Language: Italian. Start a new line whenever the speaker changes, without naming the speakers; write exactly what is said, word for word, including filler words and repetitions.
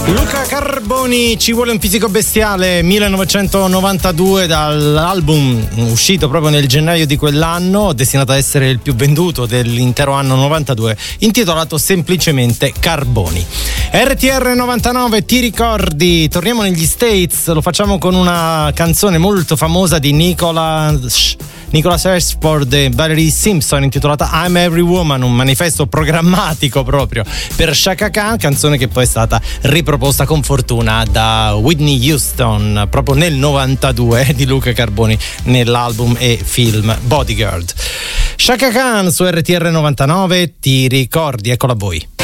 Luca Carboni, Ci vuole un fisico bestiale, millenovecentonovantadue, dall'album uscito proprio nel gennaio di quell'anno, destinato a essere il più venduto dell'intero anno novantadue, intitolato semplicemente Carboni. R T R novantanove, ti ricordi? Torniamo negli States, lo facciamo con una canzone molto famosa di Nicholas Nicholas Ashford e Valerie Simpson, intitolata I'm Every Woman, un manifesto programmatico proprio per Chaka Khan, canzone che poi è stata riproposta con fortuna da Whitney Houston proprio nel novantadue di Luca Carboni nell'album e film Bodyguard. Chaka Khan su R T R novantanove, ti ricordi? Eccola a voi.